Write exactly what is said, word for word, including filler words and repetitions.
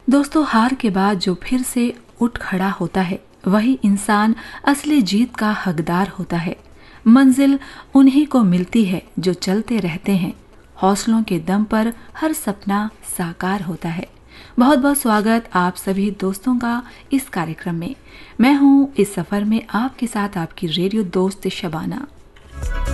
दोस्तों, हार के बाद जो फिर से उठ खड़ा होता है वही इंसान असली जीत का हकदार होता है। मंजिल उन्हीं को मिलती है जो चलते रहते हैं। हौसलों के दम पर हर सपना साकार होता है। बहुत बहुत स्वागत आप सभी दोस्तों का इस कार्यक्रम में। मैं हूं इस सफर में आपके साथ आपकी रेडियो दोस्त शबाना।